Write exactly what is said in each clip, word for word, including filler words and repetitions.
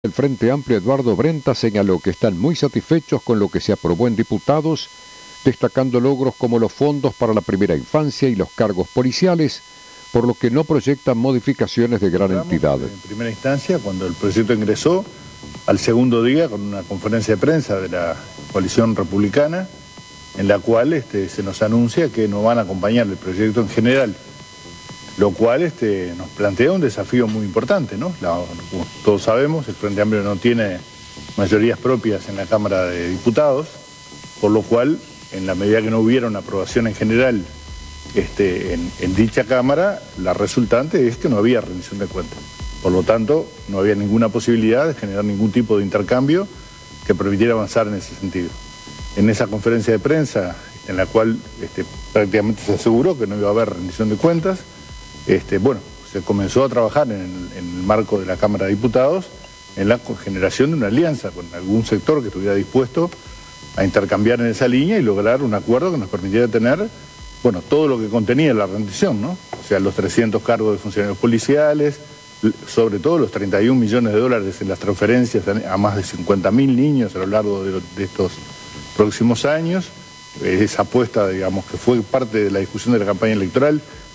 El Frente Amplio Eduardo Brenta señaló que están muy satisfechos con lo que se aprobó en diputados, destacando logros como los fondos para la primera infancia y los cargos policiales, por lo que no proyectan modificaciones de gran entidad. En primera instancia, cuando el proyecto ingresó, al segundo día, con una conferencia de prensa de la coalición republicana, en la cual este, se nos anuncia que no van a acompañar el proyecto en general, lo cual este, nos plantea un desafío muy importante, ¿no? La, como todos sabemos, el Frente Amplio no tiene mayorías propias en la Cámara de Diputados, por lo cual, en la medida que no hubiera una aprobación en general este, en, en dicha Cámara, la resultante es que no había rendición de cuentas. Por lo tanto, no había ninguna posibilidad de generar ningún tipo de intercambio que permitiera avanzar en ese sentido. En esa conferencia de prensa, en la cual este, prácticamente se aseguró que no iba a haber rendición de cuentas, este, bueno, se comenzó a trabajar en el, en el marco de la Cámara de Diputados en la generación de una alianza con algún sector que estuviera dispuesto a intercambiar en esa línea y lograr un acuerdo que nos permitiera tener, bueno, todo lo que contenía la rendición, ¿no? O sea, los trescientos cargos de funcionarios policiales, sobre todo los treinta y un millones de dólares en las transferencias a más de cincuenta mil niños a lo largo de, de estos próximos años, esa apuesta, digamos, que fue parte de la discusión de la campaña electoral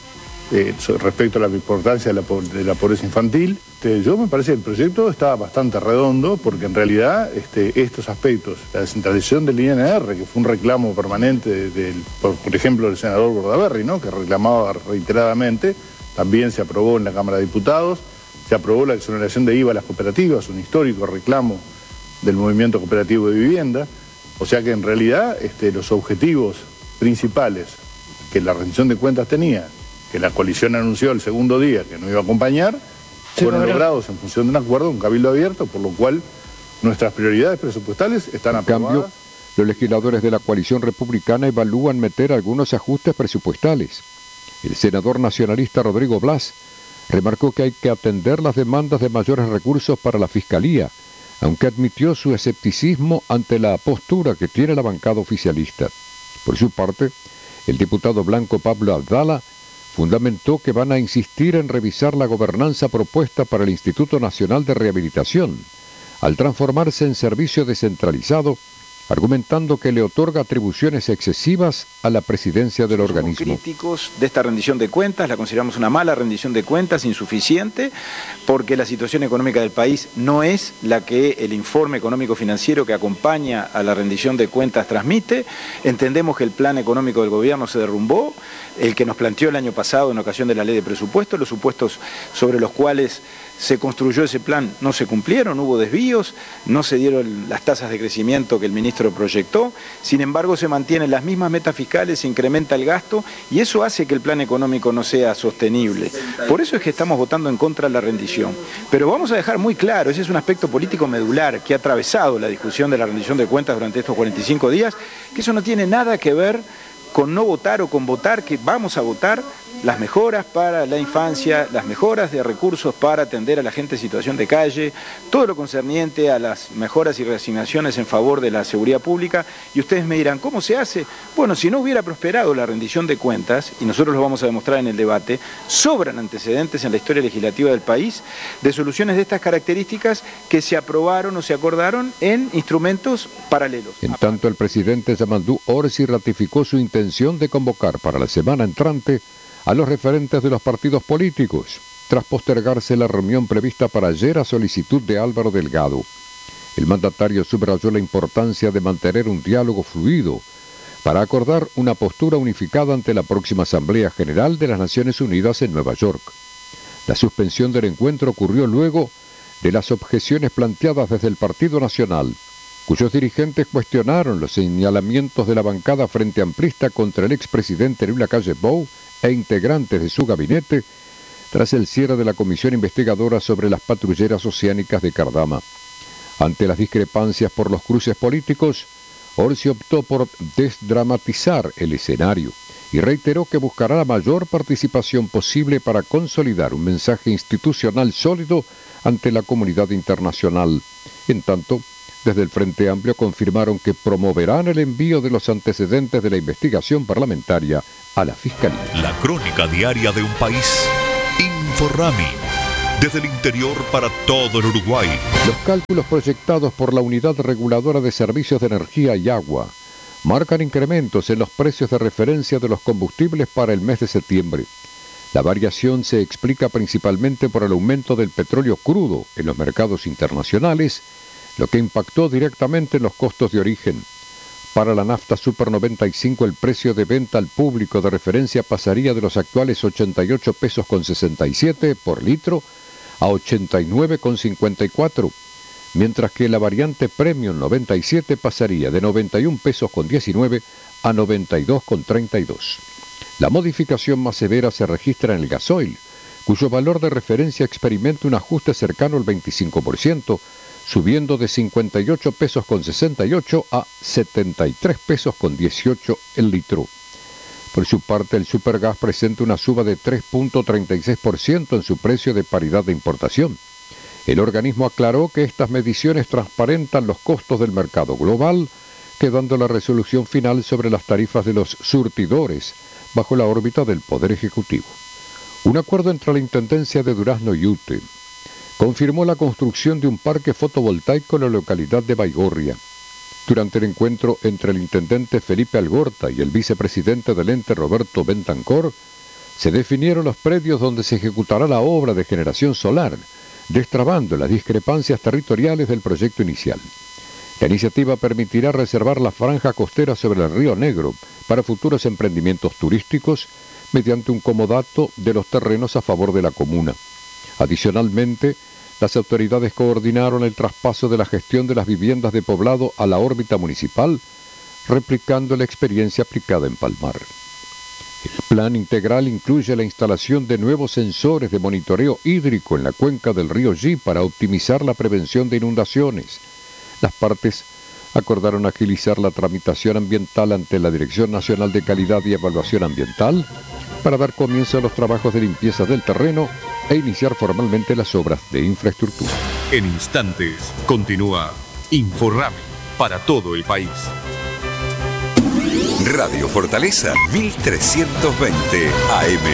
eh, respecto a la importancia de la, de la pobreza infantil. Este, yo me parece que el proyecto está bastante redondo porque en realidad este, estos aspectos, la descentralización del I N R, que fue un reclamo permanente, de, de, por, por ejemplo, del senador Bordaberry, ¿no?, que reclamaba reiteradamente, también se aprobó en la Cámara de Diputados. Se aprobó la exoneración de I V A a las cooperativas, un histórico reclamo del movimiento cooperativo de vivienda. O sea que en realidad este, los objetivos principales que la rendición de cuentas tenía, que la coalición anunció el segundo día que no iba a acompañar, sí, fueron pero... logrados en función de un acuerdo, un cabildo abierto, por lo cual nuestras prioridades presupuestales están en aprobadas. Cambio, los legisladores de la coalición republicana evalúan meter algunos ajustes presupuestales. El senador nacionalista Rodrigo Blas remarcó que hay que atender las demandas de mayores recursos para la Fiscalía, aunque admitió su escepticismo ante la postura que tiene la bancada oficialista. Por su parte, el diputado blanco Pablo Abdala fundamentó que van a insistir en revisar la gobernanza propuesta para el Instituto Nacional de Rehabilitación, al transformarse en servicio descentralizado, argumentando que le otorga atribuciones excesivas a la presidencia del Somos organismo. Críticos de esta rendición de cuentas, la consideramos una mala rendición de cuentas, insuficiente, porque la situación económica del país no es la que el informe económico financiero que acompaña a la rendición de cuentas transmite. Entendemos que el plan económico del gobierno se derrumbó, el que nos planteó el año pasado en ocasión de la ley de presupuestos, los supuestos sobre los cuales se construyó ese plan no se cumplieron, hubo desvíos, no se dieron las tasas de crecimiento que el ministro proyectó, sin embargo se mantienen las mismas metas fiscales, se incrementa el gasto y eso hace que el plan económico no sea sostenible. Por eso es que estamos votando en contra de la rendición. Pero vamos a dejar muy claro, ese es un aspecto político medular que ha atravesado la discusión de la rendición de cuentas durante estos cuarenta y cinco días, que eso no tiene nada que ver con no votar o con votar, que vamos a votar las mejoras para la infancia, las mejoras de recursos para atender a la gente en situación de calle, todo lo concerniente a las mejoras y reasignaciones en favor de la seguridad pública. Y ustedes me dirán, ¿cómo se hace? Bueno, si no hubiera prosperado la rendición de cuentas, y nosotros lo vamos a demostrar en el debate, sobran antecedentes en la historia legislativa del país de soluciones de estas características que se aprobaron o se acordaron en instrumentos paralelos. En tanto, el presidente Yamandú Orsi ratificó su intención de convocar para la semana entrante a los referentes de los partidos políticos, tras postergarse la reunión prevista para ayer a solicitud de Álvaro Delgado. El mandatario subrayó la importancia de mantener un diálogo fluido para acordar una postura unificada ante la próxima Asamblea General de las Naciones Unidas en Nueva York. La suspensión del encuentro ocurrió luego de las objeciones planteadas desde el Partido Nacional, cuyos dirigentes cuestionaron los señalamientos de la bancada frente amplista contra el expresidente Luis Lacalle Pou e integrantes de su gabinete tras el cierre de la comisión investigadora sobre las patrulleras oceánicas de Cardama. Ante las discrepancias por los cruces políticos, Orsi optó por desdramatizar el escenario y reiteró que buscará la mayor participación posible para consolidar un mensaje institucional sólido ante la comunidad internacional. En tanto, desde el Frente Amplio confirmaron que promoverán el envío de los antecedentes de la investigación parlamentaria a la Fiscalía. La crónica diaria de un país. Inforrami. desde el interior para todo el Uruguay. Los cálculos proyectados por la Unidad Reguladora de Servicios de Energía y Agua marcan incrementos en los precios de referencia de los combustibles para el mes de septiembre. La variación se explica principalmente por el aumento del petróleo crudo en los mercados internacionales, lo que impactó directamente en los costos de origen. Para la nafta Super noventa y cinco el precio de venta al público de referencia pasaría de los actuales ochenta y ocho pesos con sesenta y siete por litro a ochenta y nueve con cincuenta y cuatro, mientras que la variante Premium noventa y siete pasaría de noventa y un pesos con diecinueve a noventa y dos con treinta y dos. La modificación más severa se registra en el gasoil, cuyo valor de referencia experimenta un ajuste cercano al veinticinco por ciento, subiendo de cincuenta y ocho pesos con sesenta y ocho a setenta y tres pesos con dieciocho el litro. Por su parte, el Supergas presenta una suba de tres punto treinta y seis por ciento en su precio de paridad de importación. El organismo aclaró que estas mediciones transparentan los costos del mercado global, quedando la resolución final sobre las tarifas de los surtidores bajo la órbita del Poder Ejecutivo. Un acuerdo entre la Intendencia de Durazno y U T E confirmó la construcción de un parque fotovoltaico en la localidad de Baigorria. Durante el encuentro entre el intendente Felipe Algorta y el vicepresidente del ente Roberto Bentancor, se definieron los predios donde se ejecutará la obra de generación solar, destrabando las discrepancias territoriales del proyecto inicial. La iniciativa permitirá reservar la franja costera sobre el Río Negro para futuros emprendimientos turísticos mediante un comodato de los terrenos a favor de la comuna. Adicionalmente, las autoridades coordinaron el traspaso de la gestión de las viviendas de poblado a la órbita municipal, replicando la experiencia aplicada en Palmar. El plan integral incluye la instalación de nuevos sensores de monitoreo hídrico en la cuenca del río Yi para optimizar la prevención de inundaciones. Las partes acordaron agilizar la tramitación ambiental ante la Dirección Nacional de Calidad y Evaluación Ambiental para dar comienzo a los trabajos de limpieza del terreno e iniciar formalmente las obras de infraestructura. En instantes continúa Inforrami para todo el país. Radio Fortaleza mil trescientos veinte A M.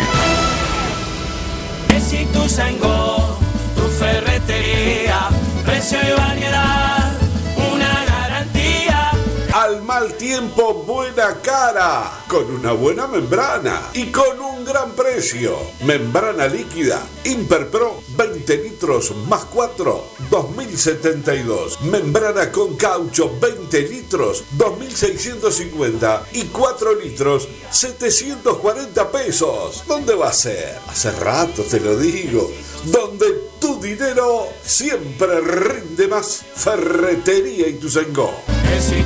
Es Ituzaingó, tu ferretería, precio y variedad, una garantía. Al mal tiempo, buena cara, con una buena membrana y con un gran precio. Membrana líquida Imperpro, veinte litros más cuatro, dos mil setenta y dos. Membrana con caucho, veinte litros, dos mil seiscientos cincuenta. Y cuatro litros, setecientos cuarenta pesos. ¿Dónde va a ser? Hace rato te lo digo. Donde tu dinero siempre rinde más. Ferretería Ituzaingó.